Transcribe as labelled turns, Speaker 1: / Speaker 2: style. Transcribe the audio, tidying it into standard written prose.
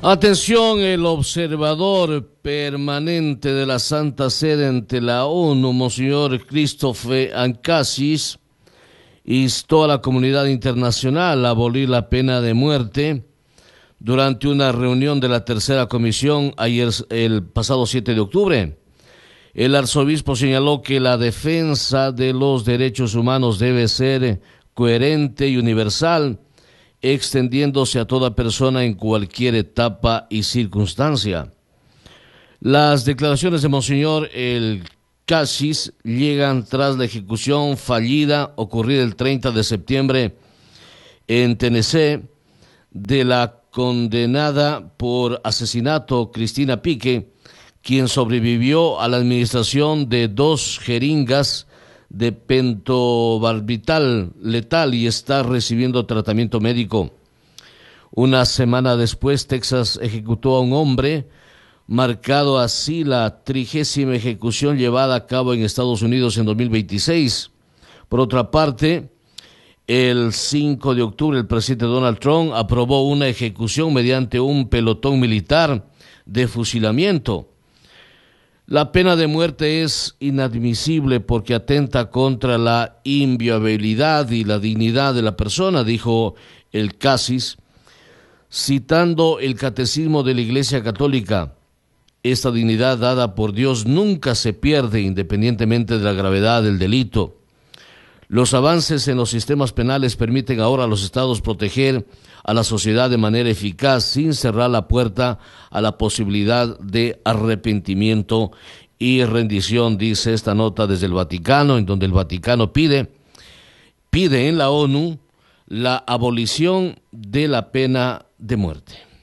Speaker 1: Atención, el observador permanente de la Santa Sede ante la ONU, Monseñor Christophe Ancasis, instó a la comunidad internacional a abolir la pena de muerte durante una reunión de la tercera comisión ayer, el pasado 7 de octubre. El arzobispo señaló que la defensa de los derechos humanos debe ser coherente y universal, extendiéndose a toda persona en cualquier etapa y circunstancia. Las declaraciones de Monseñor El Casis llegan tras la ejecución fallida ocurrida el 30 de septiembre en Tennessee de la condenada por asesinato Cristina Pique, quien sobrevivió a la administración de 2 jeringas de pentobarbital letal y está recibiendo tratamiento médico. Una semana después, Texas ejecutó a un hombre, marcado así la 30ª ejecución llevada a cabo en Estados Unidos en 2026. Por otra parte, el 5 de octubre el presidente Donald Trump aprobó una ejecución mediante un pelotón militar de fusilamiento. La pena de muerte es inadmisible porque atenta contra la inviolabilidad y la dignidad de la persona, dijo el Casis, citando el Catecismo de la Iglesia Católica. Esta dignidad dada por Dios nunca se pierde independientemente de la gravedad del delito. Los avances en los sistemas penales permiten ahora a los estados proteger a la sociedad de manera eficaz sin cerrar la puerta a la posibilidad de arrepentimiento y rendición, dice esta nota desde el Vaticano, en donde el Vaticano pide en la ONU la abolición de la pena de muerte.